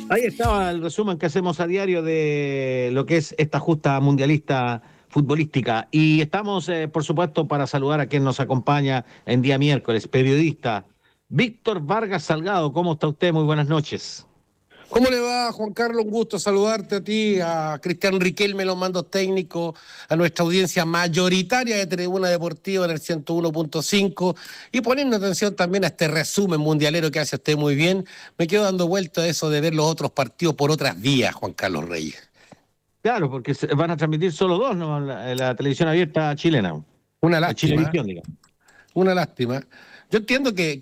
Ahí estaba el resumen que hacemos a diario de lo que es esta justa mundialista futbolística. Y estamos, por supuesto, para saludar a quien nos acompaña en día miércoles, periodista Víctor Vargas Salgado. ¿Cómo está usted? Muy buenas noches. ¿Cómo le va, Juan Carlos? Un gusto saludarte a ti, a Cristian Riquelme, los mandos técnicos, a nuestra audiencia mayoritaria de Tribuna Deportiva en el 101.5 y poniendo atención también a este resumen mundialero que hace usted muy bien. Me quedo dando vuelta a eso de ver los otros partidos por otras vías, Juan Carlos Reyes. Claro, porque van a transmitir solo dos, ¿no? La televisión abierta chilena, Una la lástima, Chilevisión, digamos. una lástima. Yo entiendo que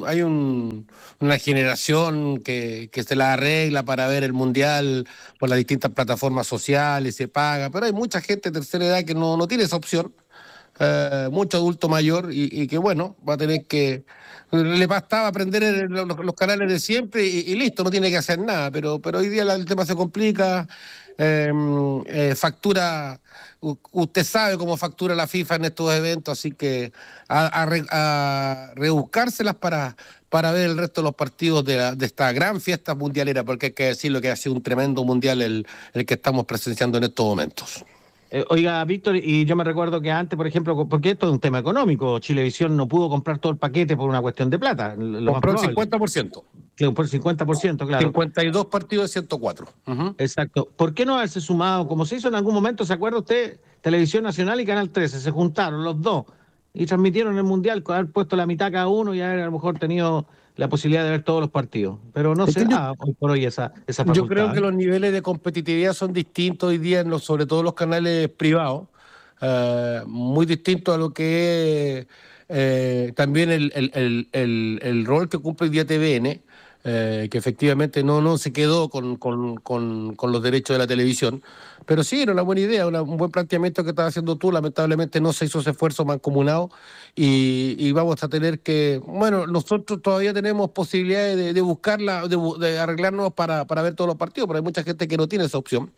una generación que se la arregla para ver el Mundial por las distintas plataformas sociales, se paga, pero hay mucha gente de tercera edad que no tiene esa opción, mucho adulto mayor y que bueno, va a tener que... Le bastaba aprender los canales de siempre y listo, no tiene que hacer nada, pero hoy día el tema se complica, eh, factura... Usted sabe cómo factura la FIFA en estos eventos, así que a rebuscárselas para ver el resto de los partidos de esta gran fiesta mundialera, porque hay que decirlo que ha sido un tremendo mundial el que estamos presenciando en estos momentos. Oiga, Víctor, y yo me recuerdo que antes, por ejemplo, porque esto es un tema económico, Chilevisión no pudo comprar todo el paquete por una cuestión de plata, lo más Compró el probable. 50%. Claro, por el 50%, claro. 52 partidos de 104. Uh-huh. Exacto. ¿Por qué no haberse sumado, como se hizo en algún momento, se acuerda usted, Televisión Nacional y Canal 13, se juntaron los dos y transmitieron el Mundial, con haber puesto la mitad cada uno y haber a lo mejor tenido la posibilidad de ver todos los partidos? Pero no Es se que da hoy por hoy esa yo creo facultad, que ¿eh? los niveles de competitividad son distintos hoy día, sobre todo en los canales privados, muy distintos a lo que es también el rol que cumple hoy día TVN, que efectivamente no se quedó con los derechos de la televisión. Pero sí, era una buena idea, un buen planteamiento que estás haciendo tú. Lamentablemente no se hizo ese esfuerzo mancomunado y vamos a tener que, bueno, nosotros todavía tenemos posibilidades de buscarla, de arreglarnos para ver todos los partidos, pero hay mucha gente que no tiene esa opción.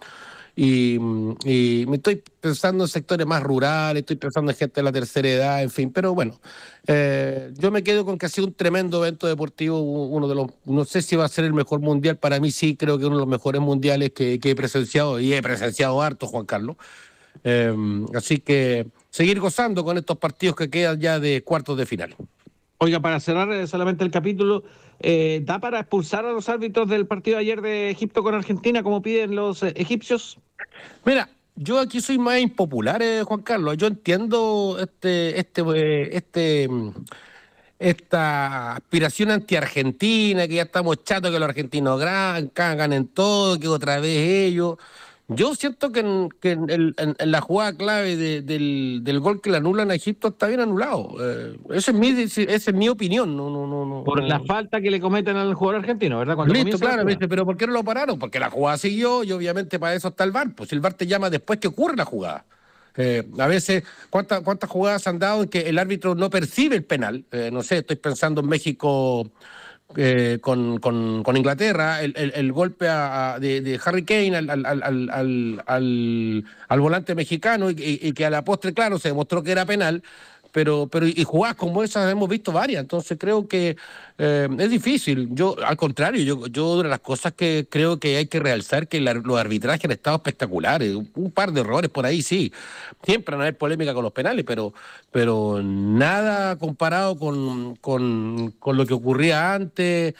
Y me estoy pensando en sectores más rurales, estoy pensando en gente de la tercera edad, en fin, pero bueno, yo me quedo con que ha sido un tremendo evento deportivo, uno de los, no sé si va a ser el mejor mundial, para mí sí, creo que uno de los mejores mundiales que he presenciado, y he presenciado harto, Juan Carlos. Así que seguir gozando con estos partidos que quedan ya de cuartos de final. Oiga, para cerrar solamente el capítulo, ¿da para expulsar a los árbitros del partido de ayer de Egipto con Argentina, como piden los egipcios? Mira, yo aquí soy más impopular, Juan Carlos. Yo entiendo esta aspiración anti-argentina, que ya estamos chatos que los argentinos cagan en todo, que otra vez ellos. Yo siento que en la jugada clave del gol que le anulan a Egipto está bien anulado. Esa es mi opinión. Por la falta que le cometen al jugador argentino, ¿verdad? Cuando Listo, comienza la claro, me jugada. dice, pero ¿por qué no lo pararon? Porque la jugada siguió y obviamente para eso está el VAR. Pues el VAR te llama después que ocurre la jugada. A veces, ¿cuántas jugadas han dado en que el árbitro no percibe el penal? No sé, estoy pensando en México con Inglaterra, el golpe de Harry Kane al volante mexicano y que a la postre, claro, se demostró que era penal. Pero y jugadas como esas hemos visto varias, entonces creo que es difícil. Yo, al contrario, yo de las cosas que creo que hay que realzar que los arbitrajes han estado espectaculares. Un par de errores por ahí, sí. Siempre van a haber polémica con los penales, pero nada comparado con lo que ocurría antes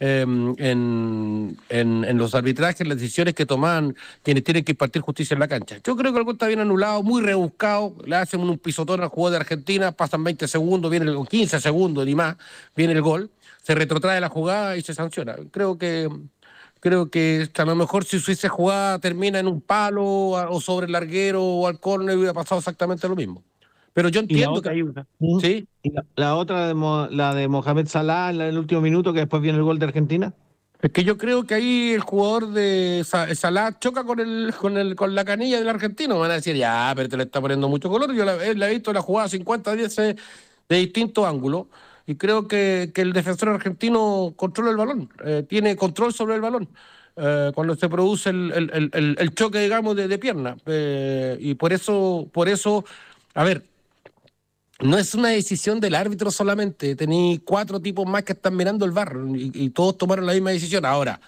en los arbitrajes, las decisiones que tomaban quienes tienen que impartir justicia en la cancha. Yo creo que algo está bien anulado, muy rebuscado, le hacen un pisotón al jugador de Argentina, pasan 20 segundos, viene 15 segundos ni más, viene el gol, se retrotrae la jugada y se sanciona. Creo que a lo mejor si esa jugada termina en un palo o sobre el larguero o al córner hubiera pasado exactamente lo mismo. Pero yo Y la entiendo que otra, hay una. ¿Mm? ¿Sí? Y la otra, la de Mohamed Salah en el último minuto, que después viene el gol de Argentina. Es que yo creo que ahí el jugador de Salah choca con la canilla del argentino. Van a decir, ya, pero te le está poniendo mucho color. Yo la he visto la jugada 50-10 de distintos ángulos. Y creo que el defensor argentino controla el balón, tiene control sobre el balón. Cuando se produce el choque, digamos, de pierna. Y por eso, a ver, no es una decisión del árbitro solamente. Tení 4 tipos más que están mirando el VAR y todos tomaron la misma decisión. Ahora,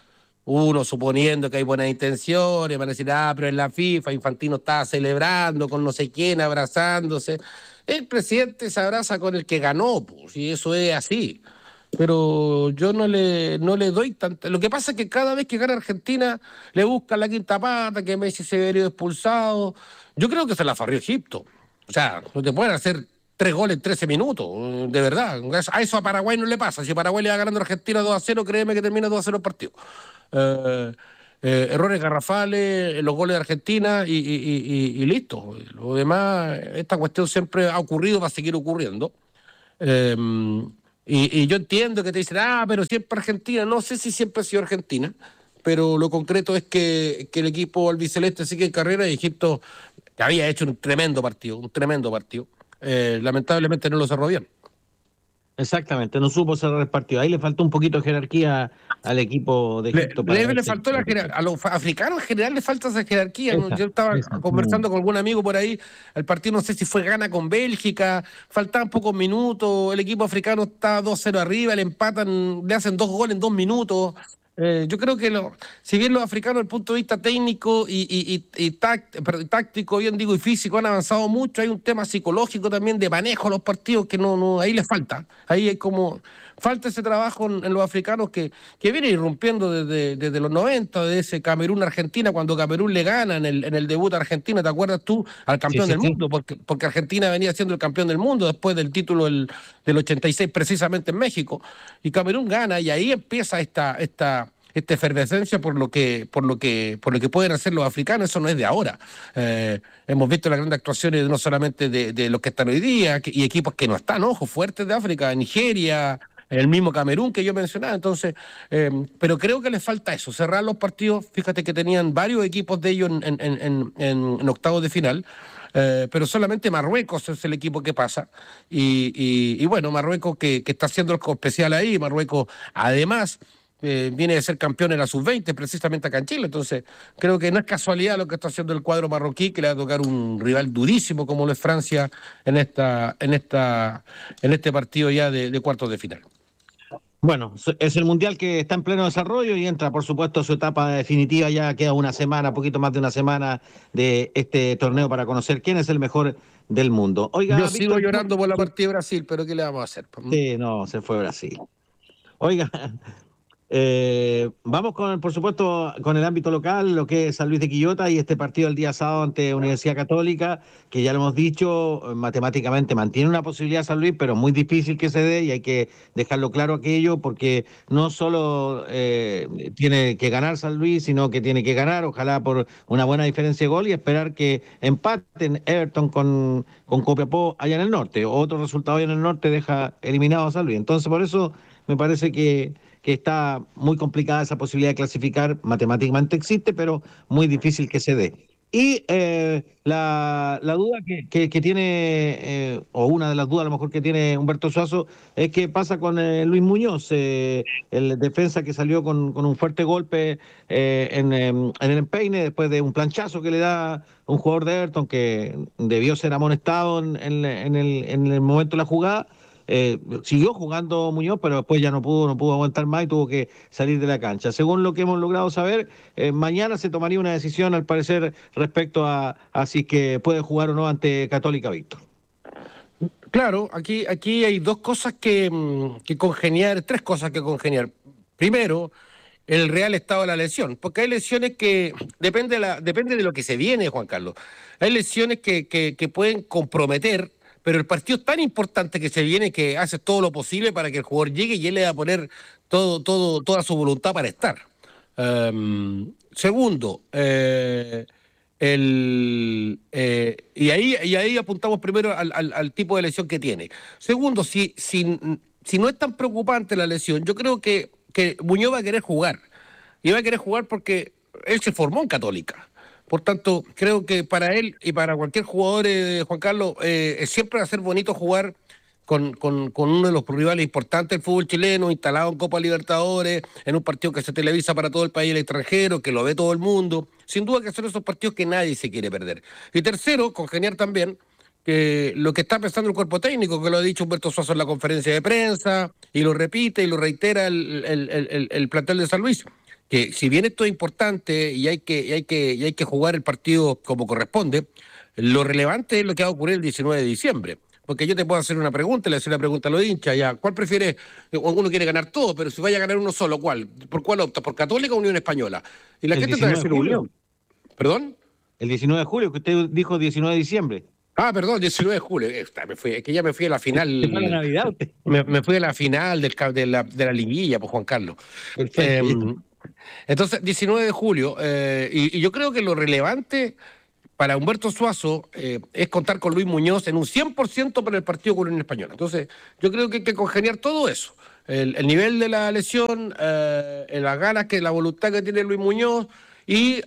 uno suponiendo que hay buenas intenciones, van a decir, pero en la FIFA Infantino estaba celebrando con no sé quién, abrazándose. El presidente se abraza con el que ganó, pues, y eso es así. Pero yo no le doy tanto. Lo que pasa es que cada vez que gana Argentina le buscan la quinta pata, que Messi se vería expulsado. Yo creo que se la farrió Egipto. O sea, no te pueden hacer 3 goles en 13 minutos, de verdad. A eso a Paraguay no le pasa. Si Paraguay le va ganando a Argentina 2-0, créeme que termina 2-0 el partido. Eh, Errores garrafales, los goles de Argentina y listo. Lo demás, esta cuestión siempre ha ocurrido, va a seguir ocurriendo. Eh, y yo entiendo que te dicen, pero siempre Argentina. No sé si siempre ha sido Argentina, pero lo concreto es que el equipo albiceleste sigue en carrera y Egipto que había hecho un tremendo partido, lamentablemente no lo cerró bien. Exactamente, no supo cerrar el partido. Ahí le faltó un poquito de jerarquía al equipo de Egipto para Le este faltó a los africanos en general le falta esa jerarquía, ¿no? Yo estaba esa. conversando con algún amigo por ahí, el partido no sé si fue Ghana con Bélgica, faltaban pocos minutos, el equipo africano está 2-0 arriba, le empatan, le hacen 2 goles en 2 minutos. Yo creo que si bien los africanos desde el punto de vista técnico táctico, bien digo, y físico han avanzado mucho, hay un tema psicológico también de manejo de los partidos que no ahí les falta. Ahí hay como falta ese trabajo en los africanos que viene irrumpiendo desde los 90, de ese Camerún-Argentina, cuando Camerún le gana en el debut a Argentina, ¿te acuerdas tú? Al Sí, campeón sí, del sí. mundo, porque Argentina venía siendo el campeón del mundo después del título del 86, precisamente en México, y Camerún gana, y ahí empieza esta efervescencia por lo que pueden hacer los africanos. Eso no es de ahora. Hemos visto las grandes actuaciones no solamente de los que están hoy día y equipos que no están, ojo, fuertes de África, Nigeria, el mismo Camerún que yo mencionaba. Entonces, pero creo que les falta eso, cerrar los partidos. Fíjate que tenían varios equipos de ellos en octavos de final. Pero solamente Marruecos es el equipo que pasa. Y bueno, Marruecos que está haciendo algo especial ahí. Marruecos, además, viene de ser campeón en la sub-20, precisamente acá en Chile. Entonces, creo que no es casualidad lo que está haciendo el cuadro marroquí, que le va a tocar un rival durísimo como lo es Francia en este partido ya de cuartos de final. Bueno, es el Mundial que está en pleno desarrollo y entra, por supuesto, a su etapa definitiva. Ya queda una semana, poquito más de una semana de este torneo para conocer quién es el mejor del mundo. Yo Oiga, sigo Víctor, llorando por la partida de Brasil, pero ¿qué le vamos a hacer? sí, no, se fue Brasil. Oiga, vamos con, por supuesto, con el ámbito local, lo que es San Luis de Quillota y este partido el día sábado ante Universidad Católica, que ya lo hemos dicho, matemáticamente mantiene una posibilidad San Luis, pero muy difícil que se dé y hay que dejarlo claro aquello, porque no solo tiene que ganar San Luis, sino que tiene que ganar, ojalá por una buena diferencia de gol y esperar que empaten Everton con Copiapó allá en el norte. Otro resultado allá en el norte deja eliminado a San Luis. Entonces, por eso me parece que está muy complicada esa posibilidad de clasificar, matemáticamente existe, pero muy difícil que se dé. Y la duda que tiene, o una de las dudas a lo mejor que tiene Humberto Suazo, es qué pasa con Luis Muñoz, el defensa que salió con un fuerte golpe en el empeine después de un planchazo que le da un jugador de Everton que debió ser amonestado en el momento de la jugada. Siguió jugando Muñoz, pero después ya no pudo aguantar más y tuvo que salir de la cancha. Según lo que hemos logrado saber, mañana se tomaría una decisión, al parecer, respecto a si que puede jugar o no ante Católica, Víctor. Claro, aquí hay dos cosas que congeniar, tres cosas que congeniar. Primero, el real estado de la lesión, porque hay lesiones que depende de lo que se viene, Juan Carlos. Hay lesiones que pueden comprometer, pero el partido es tan importante que se viene que hace todo lo posible para que el jugador llegue y él le va a poner toda su voluntad para estar. Segundo, y ahí apuntamos primero al tipo de lesión que tiene. Segundo, si no es tan preocupante la lesión, yo creo que Muñoz va a querer jugar. Y va a querer jugar porque él se formó en Católica. Por tanto, creo que para él y para cualquier jugador, Juan Carlos, siempre va a ser bonito jugar con uno de los rivales importantes del fútbol chileno, instalado en Copa Libertadores, en un partido que se televisa para todo el país y el extranjero, que lo ve todo el mundo. Sin duda que son esos partidos que nadie se quiere perder. Y tercero, congeniar también que lo que está pensando el cuerpo técnico, que lo ha dicho Humberto Suazo en la conferencia de prensa, y lo repite y lo reitera el plantel de San Luis, que si bien esto es importante y hay que jugar el partido como corresponde, lo relevante es lo que va a ocurrir el 19 de diciembre. Porque yo te puedo hacer una pregunta, le hacer una pregunta a los hinchas, ya, ¿cuál prefiere? Uno quiere ganar todo, pero si vaya a ganar uno solo, ¿cuál? ¿Por cuál opta? ¿Por Católica o Unión Española? Y la El gente te va a 19 de decir julio. Unión. ¿Perdón? El 19 de julio, que usted dijo 19 de diciembre. Ah, perdón, 19 de julio. Es que ya me fui a la ¿Se fue a la final. Navidad usted? Me fui a la final de la liguilla, pues Juan Carlos. Perfecto. Entonces, 19 de julio. Y yo creo que lo relevante para Humberto Suazo es contar con Luis Muñoz en un 100% para el partido con Unión Española. Entonces, yo creo que hay que congeniar todo eso. El nivel de la lesión, las ganas, la voluntad que tiene Luis Muñoz y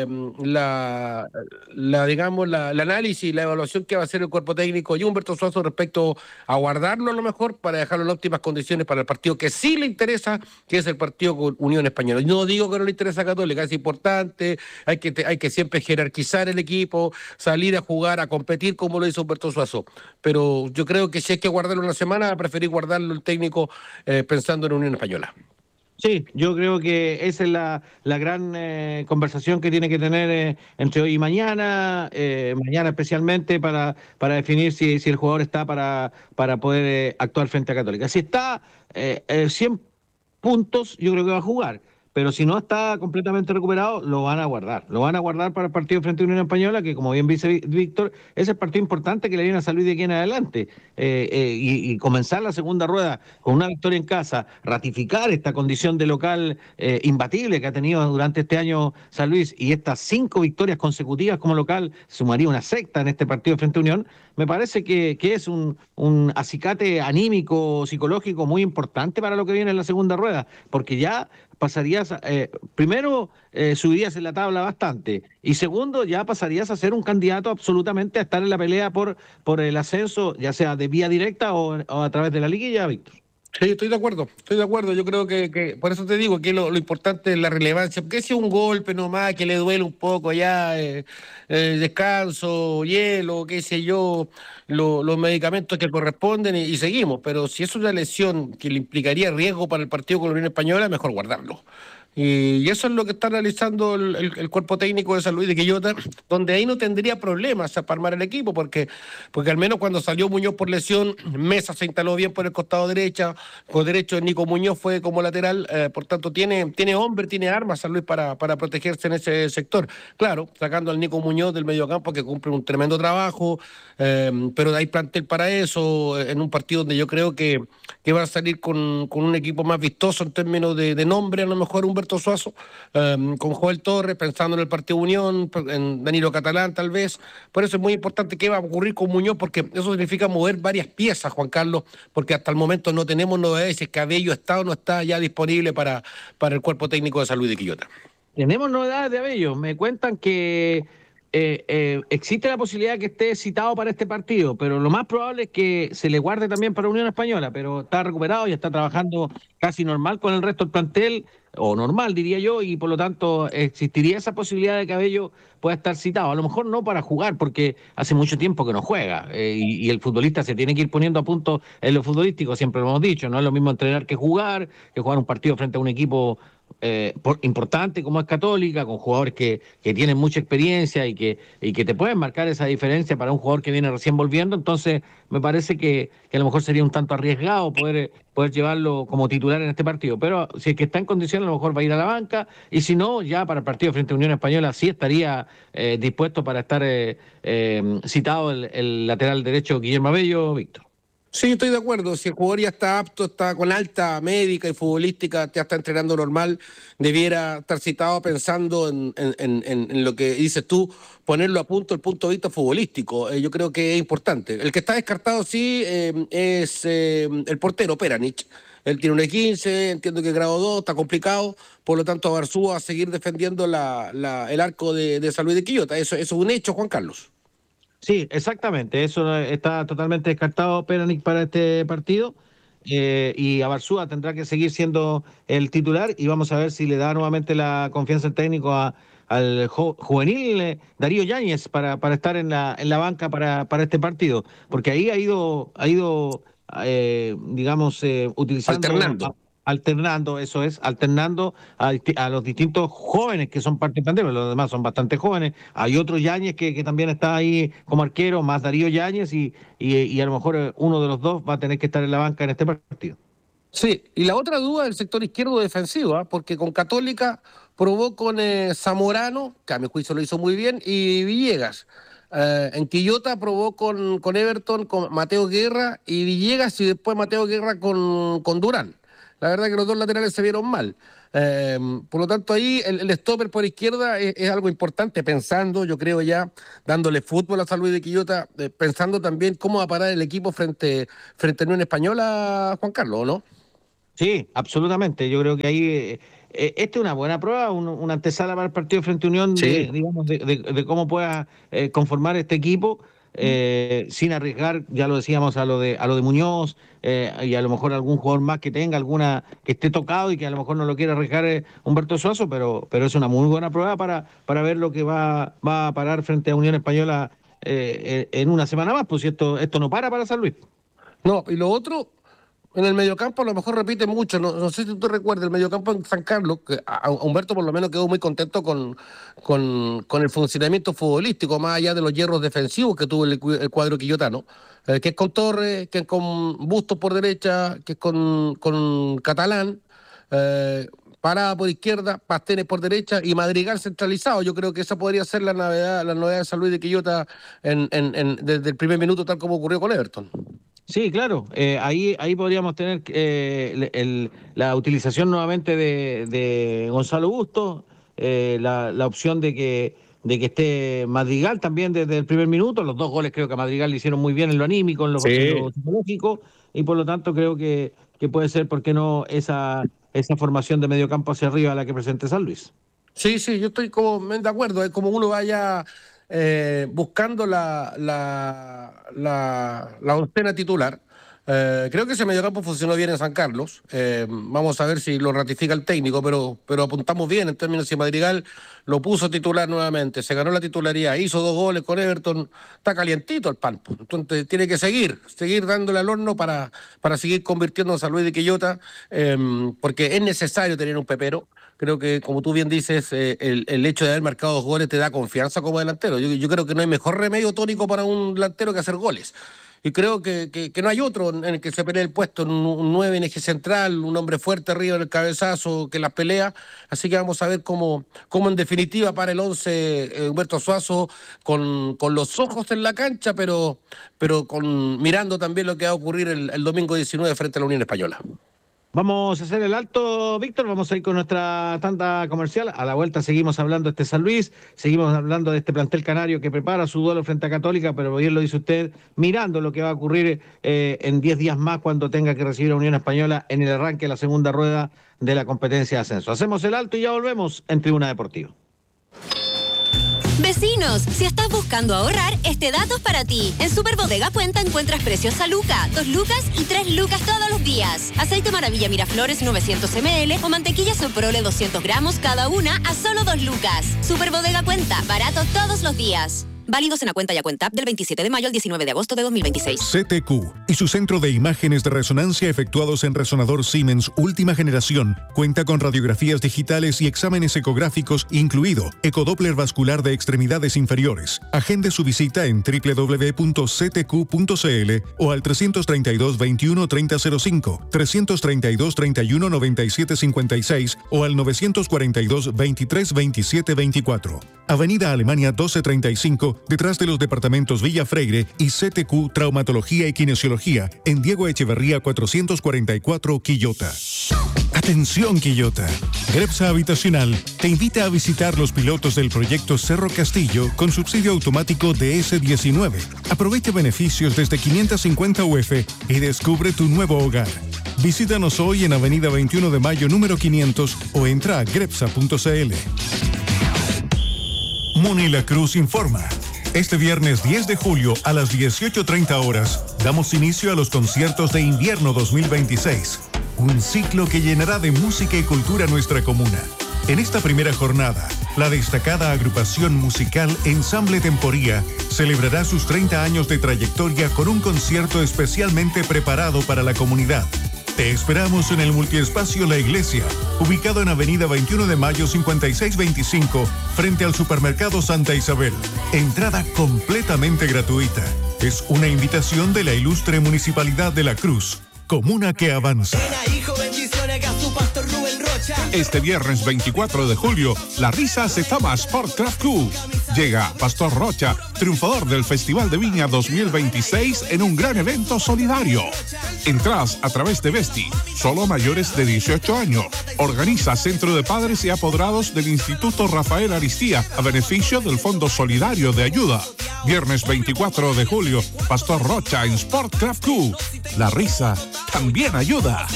digamos, el análisis, la evaluación que va a hacer el cuerpo técnico y Humberto Suazo respecto a guardarlo a lo mejor para dejarlo en óptimas condiciones para el partido que sí le interesa, que es el partido con Unión Española. No digo que no le interesa a Católica, es importante, hay que siempre jerarquizar el equipo, salir a jugar, a competir como lo hizo Humberto Suazo. Pero yo creo que si hay que guardarlo una semana, preferí guardarlo el técnico pensando en Unión Española. Sí, yo creo que esa es la gran conversación que tiene que tener entre hoy y mañana, mañana especialmente para definir si el jugador está para poder actuar frente a Católica. Si está 100 puntos, yo creo que va a jugar. Pero si no está completamente recuperado, lo van a guardar. Lo van a guardar para el partido frente a Unión Española, que como bien dice Víctor, es el partido importante que le viene a San Luis de aquí en adelante. Y comenzar la segunda rueda con una victoria en casa, ratificar esta condición de local imbatible que ha tenido durante este año San Luis y estas 5 victorias consecutivas como local, sumaría una sexta en este partido frente a Unión. Me parece que es un acicate anímico, psicológico muy importante para lo que viene en la segunda rueda, porque ya pasarías, primero, subirías en la tabla bastante, y segundo, ya pasarías a ser un candidato absolutamente a estar en la pelea por el ascenso, ya sea de vía directa o a través de la liguilla, Víctor. Sí, estoy de acuerdo, estoy de acuerdo. Yo creo que por eso te digo que lo importante es la relevancia, porque si es un golpe nomás que le duele un poco ya, descanso, hielo, qué sé yo, los medicamentos que corresponden y seguimos. Pero si es una lesión que le implicaría riesgo para el partido con la Unión Española, mejor guardarlo. Y eso es lo que está realizando el cuerpo técnico de San Luis de Quillota, donde ahí no tendría problemas para armar el equipo, porque al menos cuando salió Muñoz por lesión, Mesa se instaló bien por el costado derecho Nico Muñoz fue como lateral, por tanto tiene hombre, tiene armas San Luis para protegerse en ese sector. Claro, sacando al Nico Muñoz del mediocampo que cumple un tremendo trabajo, pero hay plantel para eso, en un partido donde yo creo que va a salir con un equipo más vistoso en términos de nombre, a lo mejor Humberto Suazo, con Joel Torres, pensando en el partido Unión, en Danilo Catalán tal vez. Por eso es muy importante qué va a ocurrir con Muñoz, porque eso significa mover varias piezas, Juan Carlos, porque hasta el momento no tenemos novedades, si es que Abello está o no está ya disponible para el cuerpo técnico de San Luis de Quillota. Tenemos novedades de Abello. Me cuentan que existe la posibilidad de que esté citado para este partido, pero lo más probable es que se le guarde también para Unión Española, pero está recuperado y está trabajando casi normal con el resto del plantel, o normal diría yo, y por lo tanto existiría esa posibilidad de que Abello pueda estar citado. A lo mejor no para jugar, porque hace mucho tiempo que no juega, y el futbolista se tiene que ir poniendo a punto en lo futbolístico, siempre lo hemos dicho, no es lo mismo entrenar que jugar un partido frente a un equipo importante como es Católica, con jugadores que tienen mucha experiencia y que te pueden marcar esa diferencia para un jugador que viene recién volviendo. Entonces, me parece que a lo mejor sería un tanto arriesgado poder llevarlo como titular en este partido. Pero si es que está en condiciones, a lo mejor va a ir a la banca. Y si no, ya para el partido frente a Unión Española sí estaría dispuesto para estar citado el lateral derecho Guillermo Abello, Víctor. Sí, estoy de acuerdo. Si el jugador ya está apto, está con alta médica y futbolística, ya está entrenando normal, debiera estar citado pensando en lo que dices tú, ponerlo a punto el punto de vista futbolístico. Yo creo que es importante. El que está descartado, sí, es el portero, Peranich. Él tiene un E15, entiendo que es grado 2, está complicado, por lo tanto, Barzúa va a seguir defendiendo el arco de San Luis de Quillota. Eso es un hecho, Juan Carlos. Sí, exactamente. Eso está totalmente descartado Peranic para este partido. Y Abarzúa tendrá que seguir siendo el titular y vamos a ver si le da nuevamente la confianza el técnico al juvenil Darío Yáñez para estar en la banca para este partido, porque ahí ha ido digamos, utilizando Alternando. alternando, eso es, alternando a los distintos jóvenes que son parte del plantel, los demás son bastante jóvenes. Hay otro Yáñez que también está ahí como arquero, más Darío Yáñez, y a lo mejor uno de los dos va a tener que estar en la banca en este partido. Sí, y la otra duda del sector izquierdo defensivo, porque con Católica probó con Zamorano, que a mi juicio lo hizo muy bien, y Villegas. En Quillota probó con Everton, con Mateo Guerra y Villegas, y después Mateo Guerra con Durán. La verdad que los dos laterales se vieron mal. Por lo tanto, ahí el stopper por izquierda es algo importante, pensando, yo creo ya, dándole fútbol a San Luis de Quillota, pensando también cómo va a parar el equipo frente a Unión Española, Juan Carlos, ¿o no? Sí, absolutamente. Yo creo que ahí esta es una buena prueba, una antesala para el partido frente a Unión, Sí. digamos, de cómo pueda conformar este equipo sin arriesgar, ya lo decíamos, a lo de Muñoz y a lo mejor algún jugador más que tenga alguna que esté tocado y que a lo mejor no lo quiera arriesgar Humberto Suazo, pero es una muy buena prueba para ver lo que va a parar frente a Unión Española en una semana más, pues si esto no para San Luis. No, y lo otro, en el mediocampo a lo mejor repite mucho, no sé si tú recuerdas, el mediocampo en San Carlos, que a Humberto por lo menos quedó muy contento con el funcionamiento futbolístico, más allá de los hierros defensivos que tuvo el cuadro quillotano, que es con Torres, que es con Bustos por derecha, que es con Catalán, Parada por izquierda, Pastenes por derecha y Madrigal centralizado. Yo creo que esa podría ser la novedad de San Luis de Quillota desde el primer minuto, tal como ocurrió con Everton. Sí, claro. Ahí podríamos tener la utilización nuevamente de Gonzalo Bustos, la opción de que esté Madrigal también desde el primer minuto. Los dos goles creo que a Madrigal le hicieron muy bien en lo anímico, en lo psicológico, y por lo tanto creo que puede ser, ¿por qué no?, esa formación de medio campo hacia arriba a la que presente San Luis. Sí, yo estoy como de acuerdo, es como uno vaya buscando la oncena titular. Creo que ese mediocampo funcionó bien en San Carlos. Vamos a ver si lo ratifica el técnico, pero apuntamos bien en términos de Madrigal lo puso titular nuevamente, se ganó la titularidad, hizo 2 goles con Everton, está calientito el pan. Entonces tiene que seguir dándole al horno para seguir convirtiendo a San Luis de Quillota, porque es necesario tener un pepero. Creo que, como tú bien dices, el hecho de haber marcado 2 goles te da confianza como delantero. Yo creo que no hay mejor remedio tónico para un delantero que hacer goles. Y creo que no hay otro en el que se pelee el puesto, un 9 en eje central, un hombre fuerte arriba del cabezazo que las pelea. Así que vamos a ver cómo en definitiva para el 11 Humberto Suazo con los ojos en la cancha, pero mirando también lo que va a ocurrir el domingo 19 frente a la Unión Española. Vamos a hacer el alto, Víctor, vamos a ir con nuestra tanda comercial. A la vuelta seguimos hablando de este San Luis, seguimos hablando de este plantel canario que prepara su duelo frente a Católica, pero bien lo dice usted, mirando lo que va a ocurrir en 10 días más cuando tenga que recibir a Unión Española en el arranque de la segunda rueda de la competencia de ascenso. Hacemos el alto y ya volvemos en Tribuna Deportiva. Vecinos, si estás buscando ahorrar, este dato es para ti. En Superbodega Puenta encuentras precios a Luca, 2 lucas y 3 lucas todos los días. Aceite Maravilla Miraflores 900 ml o mantequilla Soprole 200 gramos cada una a solo 2 lucas. Superbodega Puenta, barato todos los días. Válidos en la cuenta y a cuenta del 27 de mayo al 19 de agosto de 2026. CTQ y su centro de imágenes de resonancia efectuados en resonador Siemens última generación cuenta con radiografías digitales y exámenes ecográficos, incluido ecodoppler vascular de extremidades inferiores. Agende su visita en www.ctq.cl o al 332 21 3005, 332 31 97 56 o al 942 23 27 24. Avenida Alemania 1235, detrás de los departamentos Villa Freire, y CTQ Traumatología y Kinesiología en Diego Echeverría 444, Quillota. Atención, Quillota. Grepsa Habitacional te invita a visitar los pilotos del proyecto Cerro Castillo con subsidio automático DS19. Aprovecha beneficios desde 550 UF y descubre tu nuevo hogar. Visítanos hoy en Avenida 21 de Mayo número 500 o entra a grepsa.cl. Moni La Cruz informa. Este viernes 10 de julio a las 18:30 horas damos inicio a los conciertos de invierno 2026. Un ciclo que llenará de música y cultura nuestra comuna. En esta primera jornada, la destacada agrupación musical Ensamble Temporía celebrará sus 30 años de trayectoria con un concierto especialmente preparado para la comunidad. Te esperamos en el Multiespacio La Iglesia, ubicado en Avenida 21 de Mayo 5625, frente al Supermercado Santa Isabel. Entrada completamente gratuita. Es una invitación de la ilustre Municipalidad de La Cruz, comuna que avanza. Este viernes 24 de julio, La Risa se toma Sport Craft Club. Llega Pastor Rocha, triunfador del Festival de Viña 2026 en un gran evento solidario. Entrás a través de Vesti, solo mayores de 18 años. Organiza Centro de Padres y Apoderados del Instituto Rafael Aristía a beneficio del Fondo Solidario de Ayuda. Viernes 24 de julio, Pastor Rocha en Sport Craft Club. La Risa también ayuda.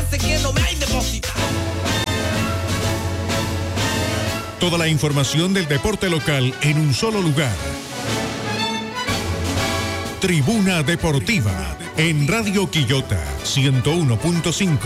Toda la información del deporte local en un solo lugar. Tribuna Deportiva en Radio Quillota 101.5.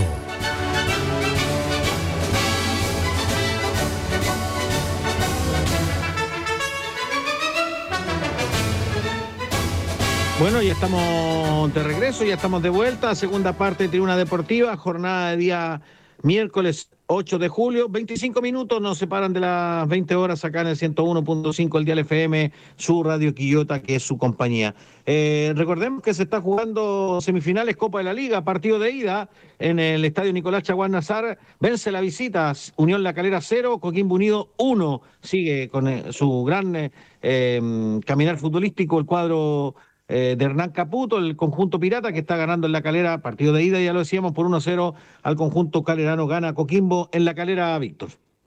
Bueno, ya estamos de regreso, ya estamos de vuelta. Segunda parte de Tribuna Deportiva, jornada de día miércoles 8 de julio. 25 minutos nos separan de las 20 horas acá en el 101.5, el dial FM, su Radio Quillota, que es su compañía. Recordemos que se está jugando semifinales Copa de la Liga, partido de ida en el Estadio Nicolás Chaguán Nazar. Vence la visita, Unión La Calera 0, Coquimbo Unido 1. Sigue con su gran caminar futbolístico el cuadro de Hernán Caputo, el conjunto pirata que está ganando en La Calera, partido de ida, ya lo decíamos, por 1-0 al conjunto calerano, gana Coquimbo en La Calera, Víctor.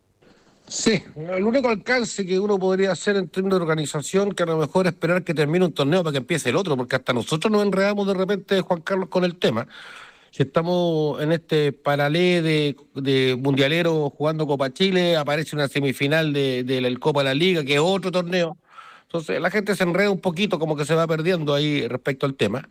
Sí, el único alcance que uno podría hacer en términos de organización, que a lo mejor esperar que termine un torneo para que empiece el otro, porque hasta nosotros nos enredamos de repente, Juan Carlos, con el tema. Si estamos en este paralé de mundialero jugando Copa Chile, aparece una semifinal del Copa de la Liga, que es otro torneo. Entonces la gente se enreda un poquito, como que se va perdiendo ahí respecto al tema,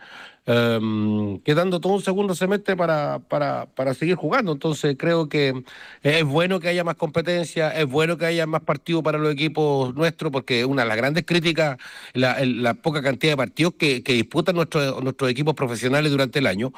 quedando todo un segundo semestre para seguir jugando. Entonces creo que es bueno que haya más competencia, es bueno que haya más partidos para los equipos nuestros, porque una de las grandes críticas, la poca cantidad de partidos que disputan nuestros equipos profesionales durante el año.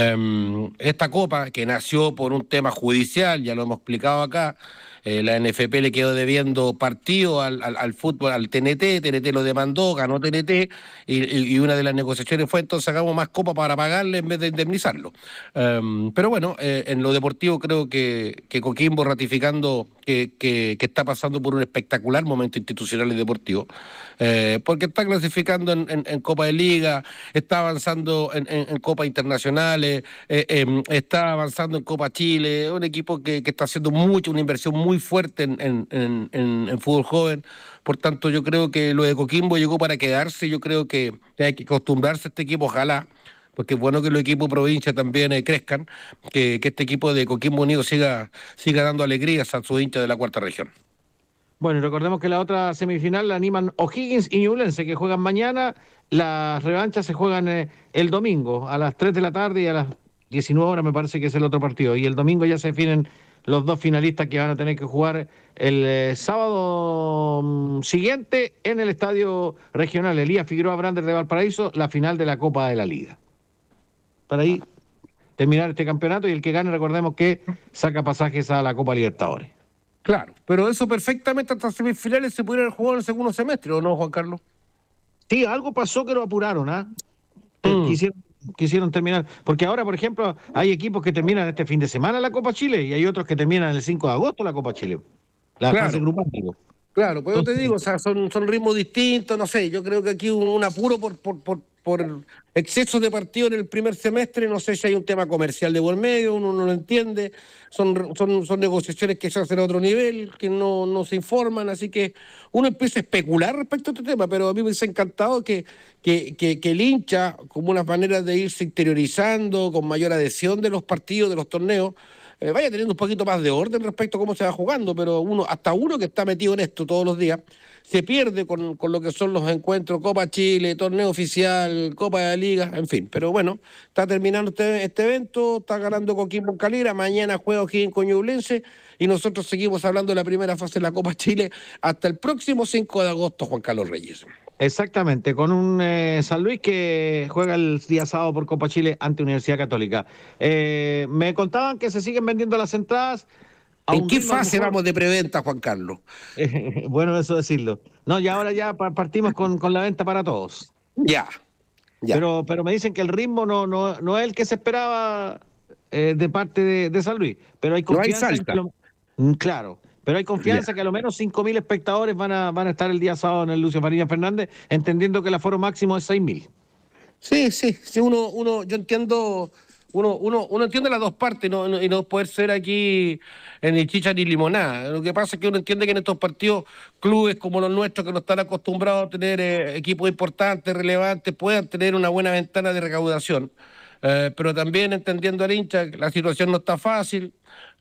Esta Copa, que nació por un tema judicial, ya lo hemos explicado acá, la NFP le quedó debiendo partido al fútbol, al TNT lo demandó, ganó TNT, y una de las negociaciones fue entonces hagamos más copa para pagarle en vez de indemnizarlo. Pero bueno, en lo deportivo creo que Coquimbo, ratificando que está pasando por un espectacular momento institucional y deportivo, porque está clasificando en Copa de Liga, está avanzando en Copas Internacionales, está avanzando en Copa Chile, un equipo que está haciendo una inversión muy fuerte en fútbol joven. Por tanto, yo creo que lo de Coquimbo llegó para quedarse. Yo creo que hay que acostumbrarse a este equipo, ojalá, porque es bueno que los equipos provincia también crezcan, que este equipo de Coquimbo Unido siga dando alegrías a sus hinchas de la cuarta región. Bueno, y recordemos que la otra semifinal la animan O'Higgins y Ñublense, que juegan mañana. Las revanchas se juegan el domingo a las 3 de la tarde y a las 19 horas me parece que es el otro partido. Y el domingo ya se definen los dos finalistas que van a tener que jugar el sábado siguiente en el Estadio Regional Elías Figueroa Brander de Valparaíso, la final de la Copa de la Liga. Para ahí terminar este campeonato, y el que gane, recordemos que saca pasajes a la Copa Libertadores. Claro, pero eso perfectamente hasta semifinales se pudieron jugar en el segundo semestre, ¿o no, Juan Carlos? Sí, algo pasó que lo apuraron, ¿ah? Quisieron terminar, porque ahora, por ejemplo, hay equipos que terminan este fin de semana la Copa Chile y hay otros que terminan el 5 de agosto la Copa Chile. La fase grupal, digo. Claro, pues yo te digo, o sea, son ritmos distintos, no sé, yo creo que aquí hubo un apuro por exceso de partido en el primer semestre, no sé si hay un tema comercial de por medio, uno no lo entiende, son negociaciones que se hacen a otro nivel, que no se informan, así que uno empieza a especular respecto a este tema, pero a mí me hubiese encantado que el hincha, como unas maneras de irse interiorizando, con mayor adhesión de los partidos, de los torneos, vaya teniendo un poquito más de orden respecto a cómo se va jugando, pero hasta uno que está metido en esto todos los días, se pierde con lo que son los encuentros, Copa Chile, torneo oficial, Copa de la Liga, en fin. Pero bueno, está terminando este evento, está ganando Coquimbo en Calera, mañana juega O'Higgins con Ñublense, y nosotros seguimos hablando de la primera fase de la Copa Chile hasta el próximo 5 de agosto, Juan Carlos Reyes. Exactamente, con un San Luis que juega el día sábado por Copa Chile ante Universidad Católica. Me contaban que se siguen vendiendo las entradas a ¿En un qué ritmo a lo fase mejor. vamos de preventa, Juan Carlos? Bueno, eso decirlo. No, y ahora ya partimos con la venta para todos. Ya, ya. Pero me dicen que el ritmo no es el que se esperaba de parte de San Luis. Pero hay No hay confianza en que salta. claro, pero hay confianza Ya. que a lo menos 5.000 espectadores van a estar el día sábado en el Lucio Fariña Fernández, entendiendo que el aforo máximo es 6.000. Sí, yo entiendo, uno entiende las dos partes y no poder ser aquí ni chicha ni limonada. Lo que pasa es que uno entiende que en estos partidos, clubes como los nuestros, que no están acostumbrados a tener equipos importantes, relevantes, puedan tener una buena ventana de recaudación. Pero también entendiendo al hincha que la situación no está fácil.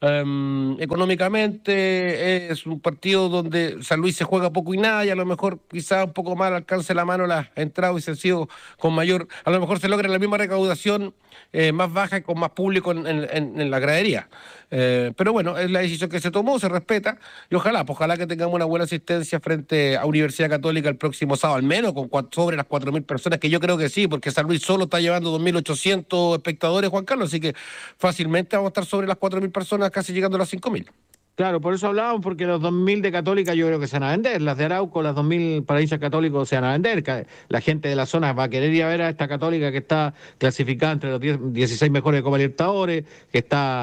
Económicamente es un partido donde San Luis se juega poco y nada, y a lo mejor quizá un poco más alcance la mano las entradas y se sido con mayor, a lo mejor se logra la misma recaudación más baja y con más público en la gradería. Pero bueno, es la decisión que se tomó, se respeta, y ojalá que tengamos una buena asistencia frente a Universidad Católica el próximo sábado, al menos con sobre las 4.000 personas, que yo creo que sí, porque San Luis solo está llevando 2.800 espectadores, Juan Carlos, así que fácilmente vamos a estar sobre las 4.000 personas, casi llegando a las 5.000. Claro, por eso hablábamos, porque los 2.000 de Católica yo creo que se van a vender, las de Arauco, las 2.000 para hinchas católicos se van a vender. La gente de la zona va a querer ir a ver a esta Católica que está clasificada entre los 16 mejores de Copa Libertadores, que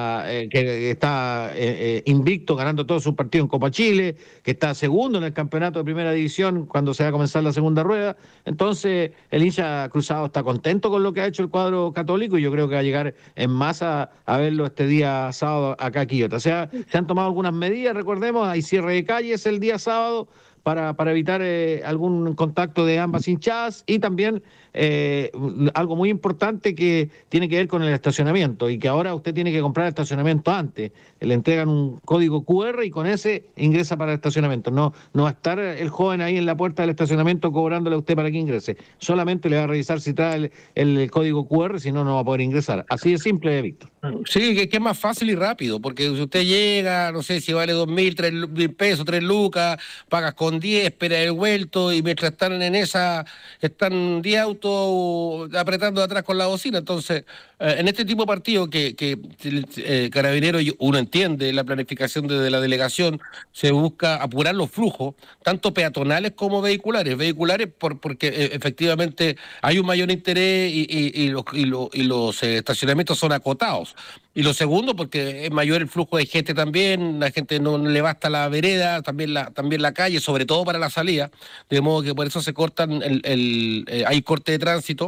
está invicto, ganando todos sus partidos en Copa Chile, que está segundo en el campeonato de primera división cuando se va a comenzar la segunda rueda. Entonces, el hincha cruzado está contento con lo que ha hecho el cuadro católico, y yo creo que va a llegar en masa a verlo este día sábado acá a Quillota. O sea, se han tomado algunas medidas, recordemos, hay cierre de calles el día sábado para evitar algún contacto de ambas hinchadas, y también algo muy importante que tiene que ver con el estacionamiento, y que ahora usted tiene que comprar estacionamiento antes. Le entregan un código QR y con ese ingresa para el estacionamiento. No va a estar el joven ahí en la puerta del estacionamiento cobrándole a usted para que ingrese. Solamente le va a revisar si trae el código QR, si no, no va a poder ingresar. Así de simple, Víctor. Sí, que es más fácil y rápido, porque si usted llega, no sé si vale 2.000, 3.000 pesos, 3 lucas, pagas con 10, espera el vuelto, y mientras están en esa, están 10 autos apretando atrás con la bocina. Entonces, en este tipo de partido que Carabineros, uno entiende la planificación de la delegación, se busca apurar los flujos, tanto peatonales como vehiculares. Vehiculares porque efectivamente hay un mayor interés y los estacionamientos son acotados. Y lo segundo, porque es mayor el flujo de gente también, la gente no le basta la vereda, también la calle, sobre todo para la salida, de modo que por eso se cortan, hay corte de tránsito,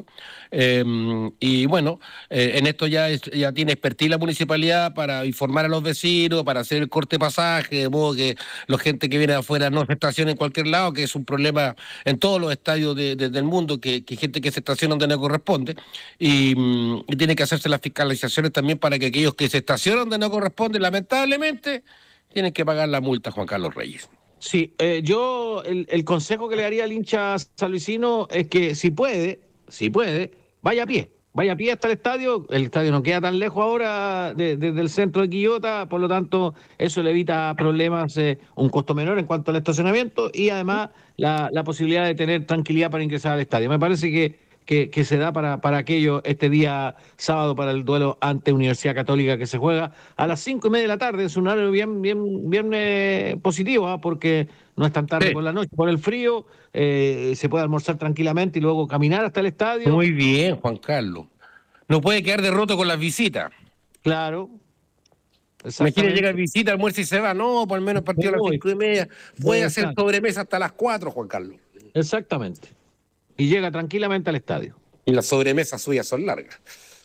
y bueno, en esto ya tiene expertise la municipalidad para informar a los vecinos, para hacer el corte de pasaje, de modo que la gente que viene de afuera no se estacione en cualquier lado, que es un problema en todos los estadios del mundo, que gente que se estaciona donde no corresponde, y tiene que hacerse las fiscalizaciones también para que aquellos que se estacionan donde no corresponde, lamentablemente, tienen que pagar la multa, Juan Carlos Reyes. Sí, yo el consejo que le daría al hincha sanluisino es que si puede, vaya a pie. Vaya a pie hasta el estadio no queda tan lejos ahora desde el centro de Quillota, por lo tanto eso le evita problemas, un costo menor en cuanto al estacionamiento, y además la posibilidad de tener tranquilidad para ingresar al estadio. Me parece que se da para aquello este día sábado, para el duelo ante Universidad Católica, que se juega a las 5:30 de la tarde. Es un horario bien positivo, porque no es tan tarde por la noche. Por el frío se puede almorzar tranquilamente y luego caminar hasta el estadio. Muy bien, Juan Carlos. No puede quedar derroto con las visitas. Claro. Imagina, llega visita, almuerza y se va. No, por lo menos partido a las 5:30. Puede hacer sobremesa hasta las 4, Juan Carlos. Exactamente. Y llega tranquilamente al estadio. Y las sobremesas suyas son largas.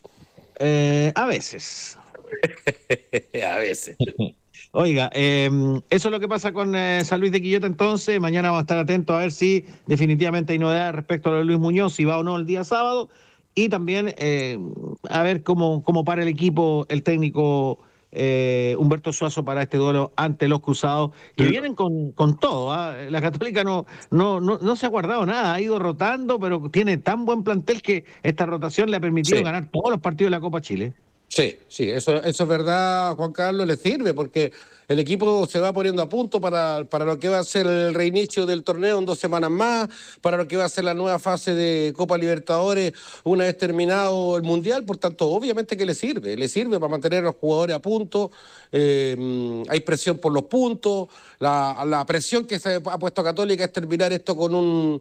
A veces. A veces. Oiga, eso es lo que pasa con San Luis de Quillota. Entonces, mañana vamos a estar atentos a ver si definitivamente hay novedades respecto a lo de Luis Muñoz, si va o no el día sábado, y también a ver cómo para el equipo, el técnico Humberto Suazo, para este duelo ante los Cruzados, que vienen con todo. La Católica no se ha guardado nada, ha ido rotando, pero tiene tan buen plantel que esta rotación le ha permitido ganar todos los partidos de la Copa Chile. Sí, eso es verdad, Juan Carlos, le sirve, porque El equipo se va poniendo a punto para lo que va a ser el reinicio del torneo en 2 semanas más, para lo que va a ser la nueva fase de Copa Libertadores una vez terminado el Mundial. Por tanto, obviamente que le sirve para mantener a los jugadores a punto. Hay presión por los puntos, la presión que se ha puesto a Católica es terminar esto con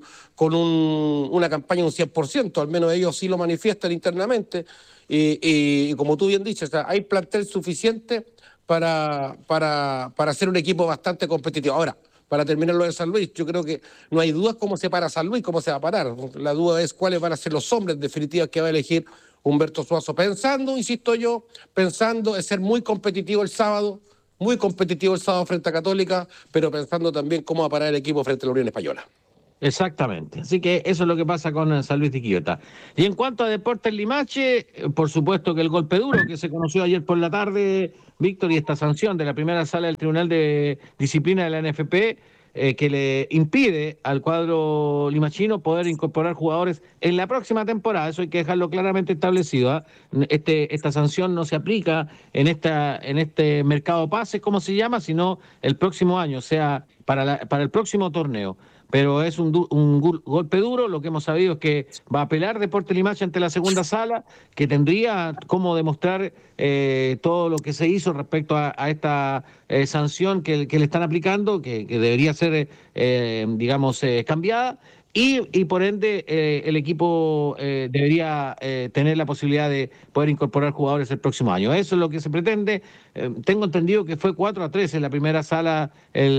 una campaña de un 100%, al menos ellos sí lo manifiestan internamente, y como tú bien dices, o sea, hay plantel suficiente para ser un equipo bastante competitivo. Ahora, para terminar lo de San Luis, yo creo que no hay dudas cómo se para San Luis, cómo se va a parar. La duda es cuáles van a ser los hombres definitivos que va a elegir Humberto Suazo, insisto yo, pensando en ser muy competitivo el sábado frente a Católica, pero pensando también cómo va a parar el equipo frente a la Unión Española. Exactamente, así que eso es lo que pasa con San Luis de Quillota. Y en cuanto a Deportes Limache, por supuesto que el golpe duro que se conoció ayer por la tarde, Víctor, y esta sanción de la primera sala del Tribunal de Disciplina de la NFP, que le impide al cuadro limachino poder incorporar jugadores en la próxima temporada. Eso hay que dejarlo claramente establecido, ¿eh? Esta sanción no se aplica en este mercado pases, como se llama, sino el próximo año, o sea, para el próximo torneo. Pero es un golpe duro. Lo que hemos sabido es que va a apelar Deportes Limache ante la segunda sala, que tendría cómo demostrar todo lo que se hizo respecto a esta sanción que le están aplicando, que debería ser, cambiada. Y por ende el equipo debería tener la posibilidad de poder incorporar jugadores el próximo año. Eso es lo que se pretende. Tengo entendido que fue 4-3 en la primera sala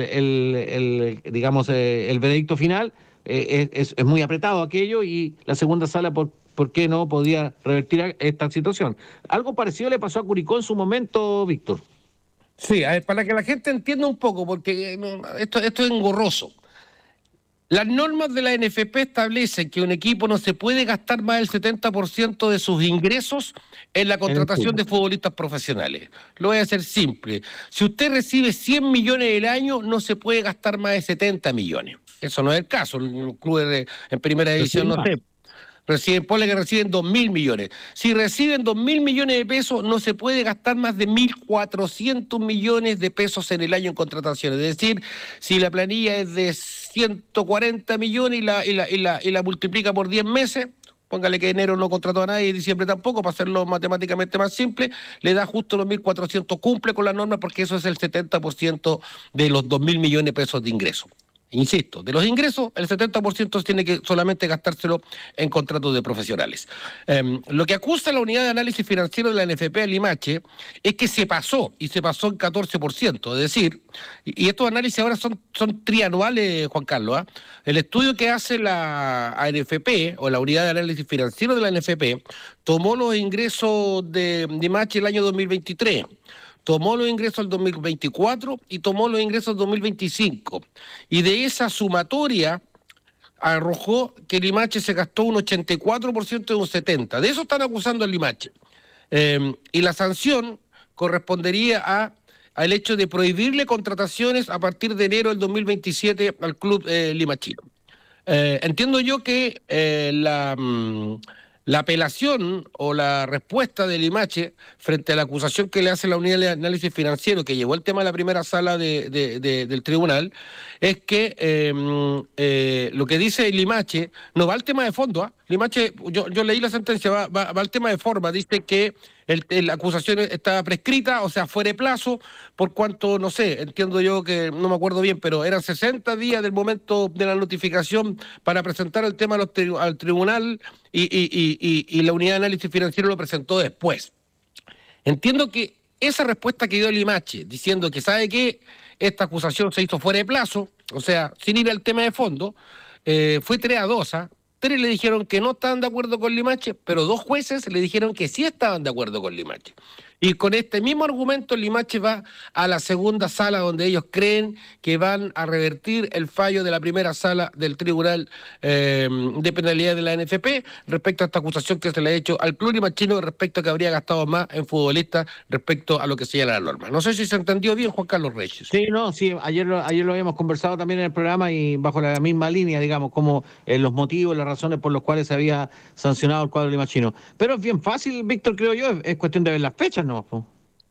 el veredicto final. Es muy apretado aquello, y la segunda sala, ¿por qué no podía revertir esta situación? Algo parecido le pasó a Curicó en su momento, Víctor. Sí, a ver, para que la gente entienda un poco, porque esto es engorroso. Las normas de la NFP establecen que un equipo no se puede gastar más del 70% de sus ingresos en la contratación de futbolistas profesionales. Lo voy a hacer simple. Si usted recibe 100 millones al año, no se puede gastar más de 70 millones. Eso no es el caso. Los clubes en primera división no sé. Ponle que reciben 2.000 millones. Si reciben 2.000 millones de pesos, no se puede gastar más de 1.400 millones de pesos en el año en contrataciones. Es decir, si la planilla es de 140 millones y la multiplica por 10 meses, póngale que enero no contrató a nadie y diciembre tampoco, para hacerlo matemáticamente más simple, le da justo los 1.400, cumple con la norma, porque eso es el 70% de los 2.000 millones de pesos de ingreso. Insisto, de los ingresos, el 70% tiene que solamente gastárselo en contratos de profesionales. Lo que acusa la unidad de análisis financiero de la NFP a Limache es que se pasó en 14%. Es decir, y estos análisis ahora son trianuales, Juan Carlos. El estudio que hace la ANFP, o la unidad de análisis financiero de la NFP, tomó los ingresos de Limache el año 2023. Tomó los ingresos del 2024 y tomó los ingresos del 2025. Y de esa sumatoria arrojó que Limache se gastó un 84% de un 70%. De eso están acusando al Limache. Y la sanción correspondería al hecho de prohibirle contrataciones a partir de enero del 2027 al club limachino. Entiendo yo que la apelación o la respuesta de Limache frente a la acusación que le hace la unidad de análisis financiero, que llevó el tema a la primera sala del tribunal, es que lo que dice Limache no va al tema de fondo. Limache, yo leí la sentencia, va al tema de forma. Dice que la acusación estaba prescrita, o sea, fuera de plazo, por cuanto, no sé, entiendo yo que no me acuerdo bien, pero eran 60 días del momento de la notificación para presentar el tema al tribunal, y la unidad de análisis financiero lo presentó después. Entiendo que esa respuesta que dio Limache, diciendo que sabe que esta acusación se hizo fuera de plazo, o sea, sin ir al tema de fondo, fue 3-2, 3 le dijeron que no estaban de acuerdo con Limache, pero 2 jueces le dijeron que sí estaban de acuerdo con Limache. Y con este mismo argumento, Limache va a la segunda sala, donde ellos creen que van a revertir el fallo de la primera sala del Tribunal de Penalidad de la NFP respecto a esta acusación que se le ha hecho al club limachino respecto a que habría gastado más en futbolistas respecto a lo que señala la norma. No sé si se entendió bien, Juan Carlos Reyes. Sí, ayer lo habíamos conversado también en el programa, y bajo la misma línea, digamos, como los motivos, las razones por las cuales se había sancionado el cuadro limachino. Pero es bien fácil, Víctor, creo yo, es cuestión de ver las fechas, ¿no?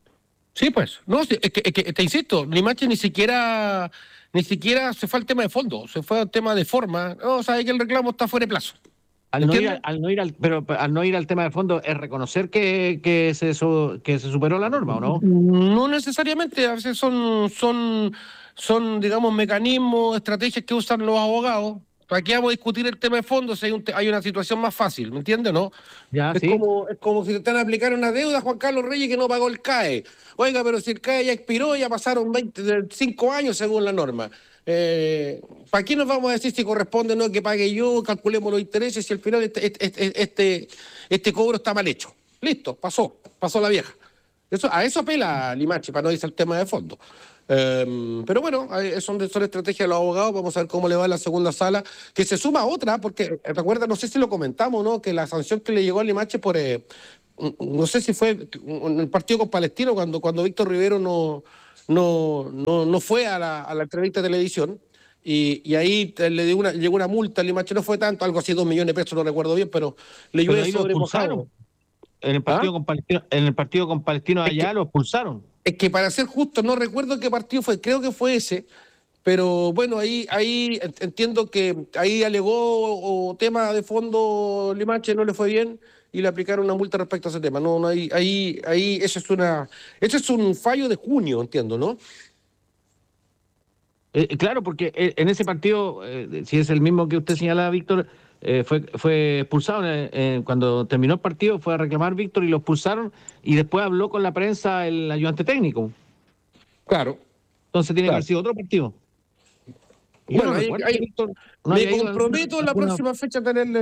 Sí, pues. No, sí, es que te insisto, Limache ni siquiera se fue al tema de fondo, se fue al tema de forma. No, sabe que el reclamo está fuera de plazo. Pero al no ir al tema de fondo, ¿es reconocer que se superó la norma o no? No necesariamente, a veces son, digamos, mecanismos, estrategias que usan los abogados. Aquí vamos a discutir el tema de fondo si hay una situación más fácil, ¿me entiendes, no? Ya, Es sí. como si te están a aplicar una deuda, Juan Carlos Reyes, que no pagó el CAE. Oiga, pero si el CAE ya expiró, ya pasaron 25 años según la norma. ¿Para qué nos vamos a decir si corresponde o no que pague yo? Calculemos los intereses y al final este cobro está mal hecho. Listo, pasó la vieja. A eso apela Limache, para no irse al tema de fondo. Pero bueno, son estrategias de los abogados. Vamos a ver cómo le va en la segunda sala, que se suma a otra, porque recuerda, no sé si lo comentamos, ¿no? Que la sanción que le llegó a Limache por, no sé si fue en el partido con Palestino, cuando Víctor Rivero no fue a la entrevista de televisión, y ahí llegó una multa a Limache, no fue tanto, algo así, 2 millones de pesos, no recuerdo bien, pero le llegó sobre mojado. En el partido con Palestino allá lo expulsaron. Es que para ser justo, no recuerdo qué partido fue, creo que fue ese, pero bueno, ahí entiendo que ahí alegó tema de fondo Limache, no le fue bien y le aplicaron una multa respecto a ese tema. No, ahí ese es un fallo de junio, entiendo, ¿no? Claro, porque en ese partido, si es el mismo que usted señalaba, Víctor, fue expulsado cuando terminó el partido, fue a reclamar Víctor y lo expulsaron y después habló con la prensa el ayudante técnico. Claro. Entonces tiene que haber sido otro partido. Bueno, me comprometo en la próxima fecha a tener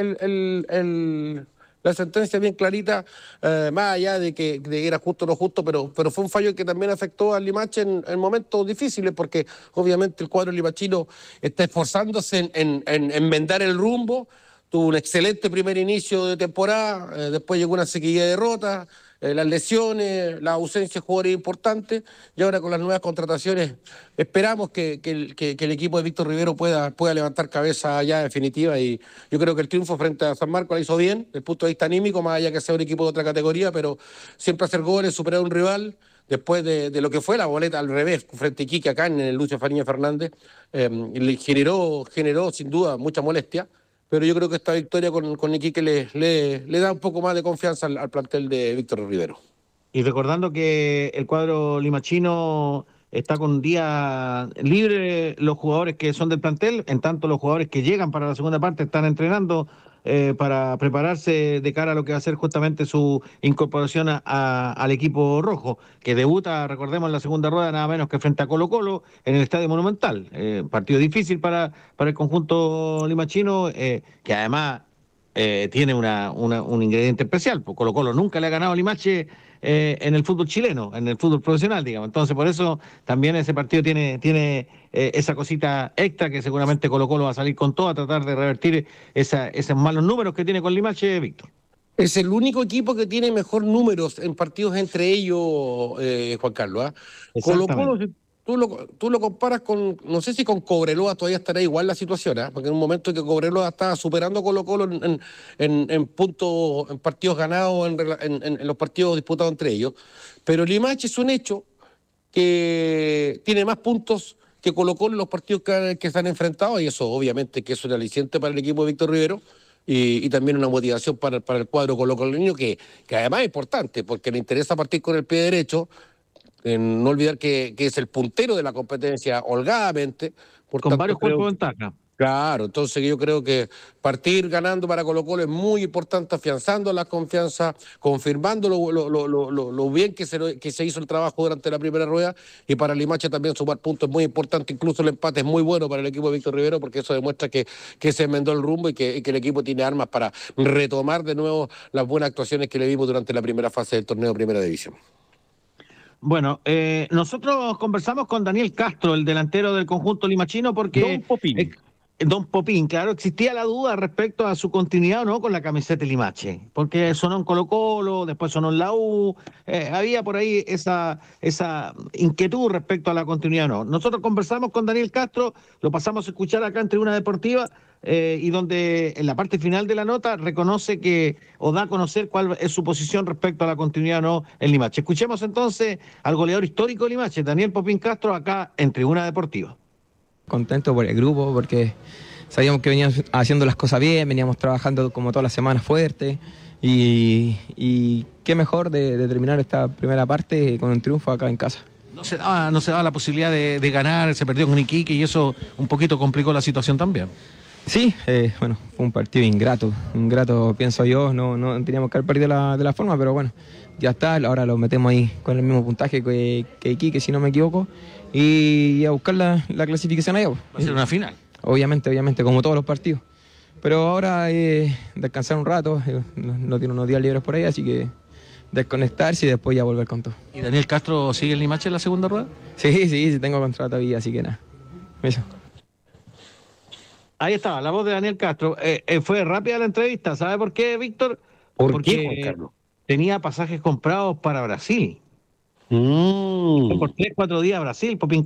la sentencia bien clarita, más allá de que era justo o no justo, pero fue un fallo que también afectó al Limache en momentos difíciles, porque obviamente el cuadro limachino está esforzándose en enmendar el rumbo. Tuvo un excelente primer inicio de temporada, después llegó una sequía de derrotas, las lesiones, la ausencia de jugadores importantes, y ahora con las nuevas contrataciones esperamos que el equipo de Víctor Rivero pueda levantar cabeza ya definitiva, y yo creo que el triunfo frente a San Marcos la hizo bien, desde el punto de vista anímico, más allá que sea un equipo de otra categoría, pero siempre hacer goles, superar a un rival, después de lo que fue la boleta al revés frente a Iquique acá en el Lucio Fariña Fernández, le generó sin duda mucha molestia. Pero yo creo que esta victoria con Iquique le da un poco más de confianza al plantel de Víctor Rivero. Y recordando que el cuadro limachino está con día libre los jugadores que son del plantel, en tanto los jugadores que llegan para la segunda parte están entrenando para prepararse de cara a lo que va a ser justamente su incorporación al equipo rojo, que debuta, recordemos, en la segunda rueda nada menos que frente a Colo-Colo en el Estadio Monumental. Partido difícil para el conjunto limachino, que además tiene un ingrediente especial, porque Colo-Colo nunca le ha ganado a Limache en el fútbol chileno, en el fútbol profesional, digamos. Entonces, por eso también ese partido tiene esa cosita extra que seguramente Colo-Colo va a salir con todo a tratar de revertir esos malos números que tiene con Limache, Víctor. Es el único equipo que tiene mejor números en partidos entre ellos, Juan Carlos. Colo-Colo, si tú lo comparas con, no sé si con Cobreloa todavía estará igual la situación, porque en un momento en que Cobreloa estaba superando a Colo-Colo en puntos, en partidos ganados, en los partidos disputados entre ellos. Pero Limache es un hecho que tiene más puntos que Colo-Colo en los partidos que se han enfrentado, y eso obviamente que es un aliciente para el equipo de Víctor Rivero. Y también una motivación para el cuadro colocolineño que además es importante, porque le interesa partir con el pie derecho, no olvidar que es el puntero de la competencia holgadamente. Con varios cuerpos de ventaja. Claro, entonces yo creo que partir ganando para Colo-Colo es muy importante, afianzando la confianza, confirmando lo bien que se hizo el trabajo durante la primera rueda, y para Limache también sumar puntos es muy importante, incluso el empate es muy bueno para el equipo de Víctor Rivero, porque eso demuestra que se enmendó el rumbo y que el equipo tiene armas para retomar de nuevo las buenas actuaciones que le vimos durante la primera fase del torneo de Primera División. Bueno, nosotros conversamos con Daniel Castro, el delantero del conjunto limachino, porque Don Popín, claro, existía la duda respecto a su continuidad o no con la camiseta de Limache, porque sonó en Colo-Colo, después sonó en la U, había por ahí esa inquietud respecto a la continuidad o no. Nosotros conversamos con Daniel Castro, lo pasamos a escuchar acá en Tribuna Deportiva, y donde en la parte final de la nota reconoce o da a conocer cuál es su posición respecto a la continuidad o no en Limache. Escuchemos entonces al goleador histórico de Limache, Daniel Popín Castro, acá en Tribuna Deportiva. Contento por el grupo, porque sabíamos que veníamos haciendo las cosas bien, veníamos trabajando como todas las semanas fuerte, y qué mejor de terminar esta primera parte con un triunfo acá en casa. No se daba la posibilidad de ganar, se perdió con Iquique y eso un poquito complicó la situación también. Sí, bueno, fue un partido ingrato pienso yo, no teníamos que haber perdido de la forma, pero bueno, ya está, ahora lo metemos ahí con el mismo puntaje que Iquique, si no me equivoco, y a buscar la clasificación allá. Va a ser una final. Obviamente, como todos los partidos. Pero ahora descansar un rato, no tiene unos días libres por ahí, así que desconectarse y después ya volver con todo. ¿Y Daniel Castro sigue en Limache en la segunda rueda? Sí, tengo contrato todavía, así que nada. Eso. Ahí estaba, la voz de Daniel Castro. Fue rápida la entrevista, ¿sabe por qué, Víctor? Porque Juan Carlos? Tenía pasajes comprados para Brasil. Por 3-4 días a Brasil, Popín